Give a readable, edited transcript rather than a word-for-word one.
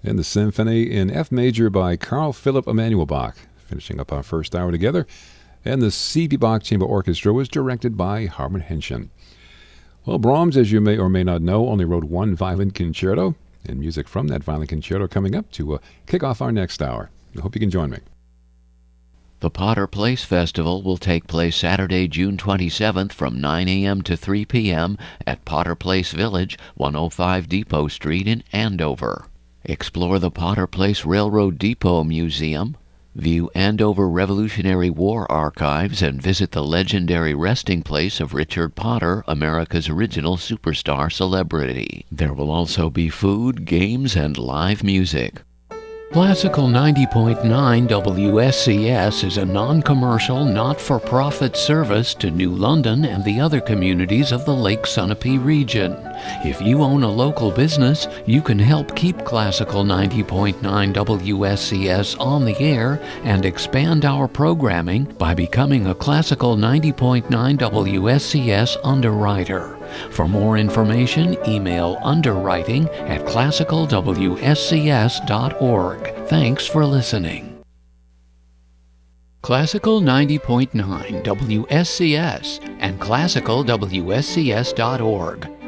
and the Symphony in F major by Carl Philipp Emanuel Bach, finishing up our first hour together. And the C.P. Bach Chamber Orchestra was directed by Harman Henschen. Well, Brahms, as you may or may not know, only wrote one violin concerto, and music from that violin concerto coming up to kick off our next hour. I hope you can join me. The Potter Place Festival will take place Saturday, June 27th from 9 a.m. to 3 p.m. at Potter Place Village, 105 Depot Street in Andover. Explore the Potter Place Railroad Depot Museum, view Andover Revolutionary War archives, and visit the legendary resting place of Richard Potter, America's original superstar celebrity. There will also be food, games, and live music. Classical 90.9 WSCS is a non-commercial, not-for-profit service to New London and the other communities of the Lake Sunapee region. If you own a local business, you can help keep Classical 90.9 WSCS on the air and expand our programming by becoming a Classical 90.9 WSCS underwriter. For more information, email underwriting@classicalwscs.org. Thanks for listening. Classical 90.9 WSCS and classicalwscs.org